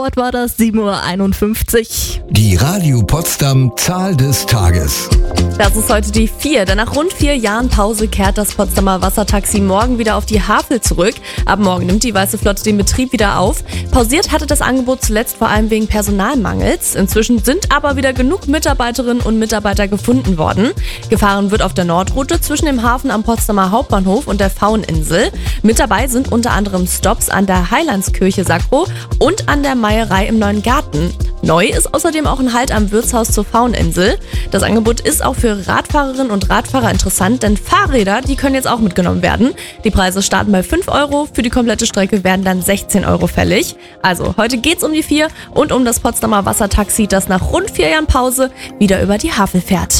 Dort war das 7:51 Uhr. Die Radio Potsdam Zahl des Tages. Das ist heute die 4, denn nach rund 4 Jahren Pause kehrt das Potsdamer Wassertaxi morgen wieder auf die Havel zurück. Ab morgen nimmt die Weiße Flotte den Betrieb wieder auf. Pausiert hatte das Angebot zuletzt vor allem wegen Personalmangels. Inzwischen sind aber wieder genug Mitarbeiterinnen und Mitarbeiter gefunden worden. Gefahren wird auf der Nordroute zwischen dem Hafen am Potsdamer Hauptbahnhof und der Fauninsel. Mit dabei sind unter anderem Stops an der Heilandskirche Sakro und an der Meierei im Neuen Garten. Neu ist außerdem auch ein Halt am Wirtshaus zur Fauninsel. Das Angebot ist auch für Radfahrerinnen und Radfahrer interessant, denn Fahrräder, die können jetzt auch mitgenommen werden. Die Preise starten bei 5 Euro, für die komplette Strecke werden dann 16 Euro fällig. Also, heute geht's um die 4 und um das Potsdamer Wassertaxi, das nach rund 4 Jahren Pause wieder über die Havel fährt.